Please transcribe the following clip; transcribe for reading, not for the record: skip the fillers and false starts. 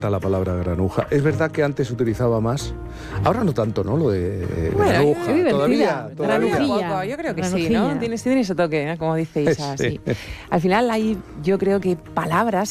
La palabra granuja. Es verdad que antes se utilizaba más. Ahora no tanto, ¿no? Lo de granuja. Todavía. Poco, yo creo que sí, ¿no? Tiene ese toque, ¿no? Como dice Isa, sí. Al final hay, yo creo que palabras